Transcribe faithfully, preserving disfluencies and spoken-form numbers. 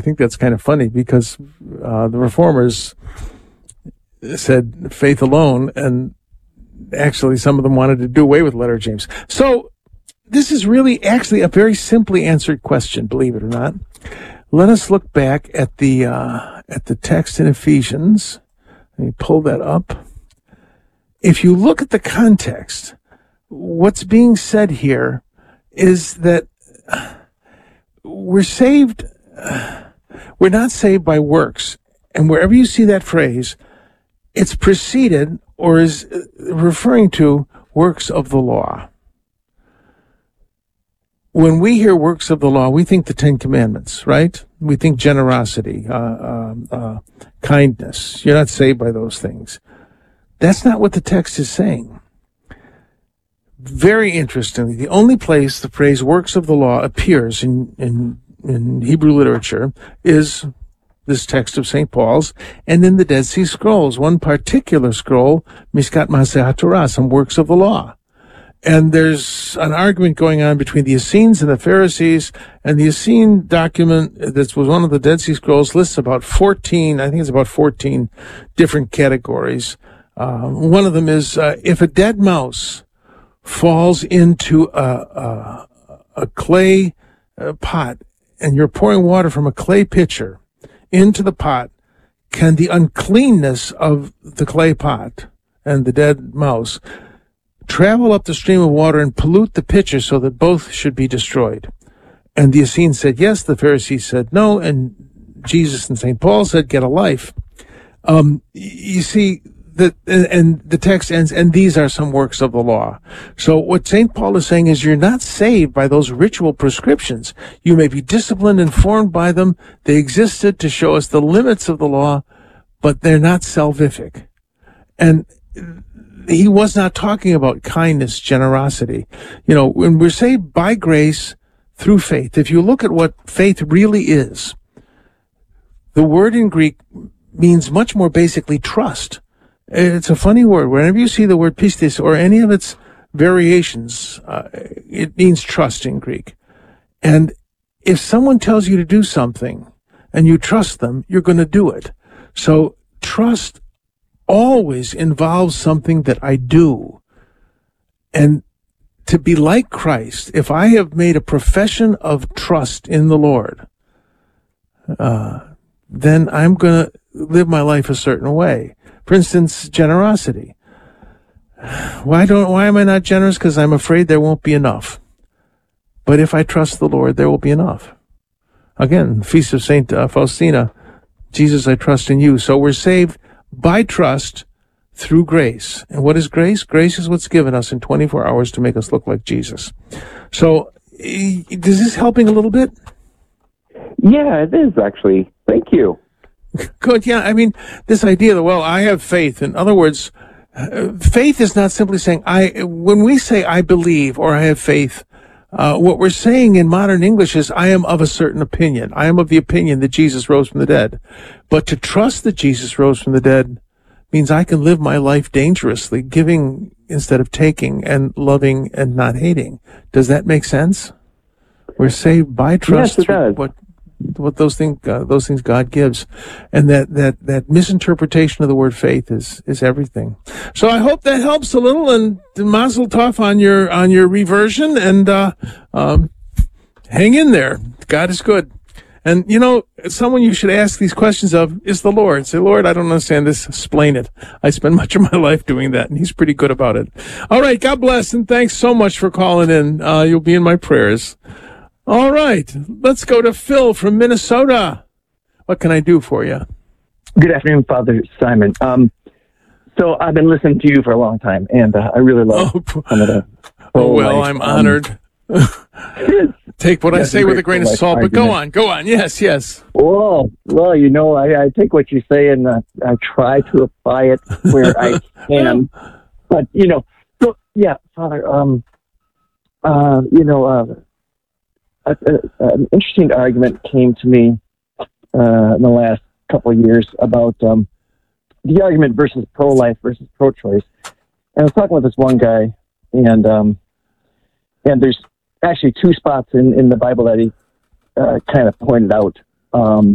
think that's kind of funny because uh, the Reformers said faith alone, and actually some of them wanted to do away with the letter of James. So this is really actually a very simply answered question, believe it or not. Let us look back at the uh, at the text in Ephesians. Let me pull that up. If you look at the context, what's being said here is that we're saved, we're not saved by works. And wherever you see that phrase, it's preceded or is referring to works of the law. When we hear works of the law, we think the Ten Commandments, right? We think generosity, uh, uh, uh, kindness. You're not saved by those things. That's not what the text is saying. Very interestingly, the only place the phrase works of the law appears in, in, in Hebrew literature is this text of Saint Paul's and in the Dead Sea Scrolls, one particular scroll, Mishkat Maseh HaTorah, some works of the law. And there's an argument going on between the Essenes and the Pharisees, and the Essene document that was one of the Dead Sea Scrolls lists about fourteen, I think it's about fourteen different categories. Uh, one of them is uh, if a dead mouse falls into a, a, a clay uh, pot and you're pouring water from a clay pitcher into the pot, can the uncleanness of the clay pot and the dead mouse travel up the stream of water and pollute the pitcher so that both should be destroyed? And the Essenes said yes, the Pharisees said no, and Jesus and Saint Paul said get a life. Um, you see, the, and the text ends, and these are some works of the law. So what Saint Paul is saying is you're not saved by those ritual prescriptions. You may be disciplined and formed by them. They existed to show us the limits of the law, but they're not salvific. And he was not talking about kindness, generosity. You know, when we're saved by grace through faith, if you look at what faith really is, the word in Greek means much more basically trust. It's a funny word. Whenever you see the word pistis or any of its variations, uh, it means trust in Greek. And if someone tells you to do something and you trust them, you're going to do it. So trust always involves something that I do. And to be like Christ, if I have made a profession of trust in the Lord, uh, then I'm going to live my life a certain way. For instance, generosity. Why don't, why am I not generous? Because I'm afraid there won't be enough. But if I trust the Lord, there will be enough. Again, Feast of Saint uh, Faustina, Jesus, I trust in you. So we're saved by trust through grace. And what is grace? Grace is what's given us in twenty-four hours to make us look like Jesus. So, is this helping a little bit? Yeah, it is actually. Thank you. Good. Yeah. I mean, this idea that, well, I have faith. In other words, uh, faith is not simply saying I, when we say I believe or I have faith, uh, what we're saying in modern English is I am of a certain opinion. I am of the opinion that Jesus rose from the dead. But to trust that Jesus rose from the dead means I can live my life dangerously, giving instead of taking and loving and not hating. Does that make sense? We're saved by trust. Yes, it does. What, what those things, uh, those things God gives, and that, that, that misinterpretation of the word faith is, is everything. So I hope that helps a little, and mazel tov on your, on your reversion, and, uh, um, hang in there. God is good. And, you know, someone you should ask these questions of is the Lord. Say, Lord, I don't understand this. Explain it. I spend much of my life doing that, and he's pretty good about it. All right. God bless, and thanks so much for calling in. Uh, you'll be in my prayers. All right, let's go to Phil from Minnesota. What can I do for you? Good afternoon, Father Simon. Um, so I've been listening to you for a long time, and uh, I really love oh, some of the. Oh, well, life. I'm honored. Um, take what I say with a grain of salt, but go on, go on. Yes, yes. Well, well, you know, I, I take what you say and uh, I try to apply it where I can. But, you know, so, yeah, Father, um, uh, you know, uh, A, a, an interesting argument came to me uh, in the last couple of years about um, the argument versus pro-life versus pro-choice. And I was talking with this one guy, and um, and there's actually two spots in, in the Bible that he uh, kind of pointed out. Um,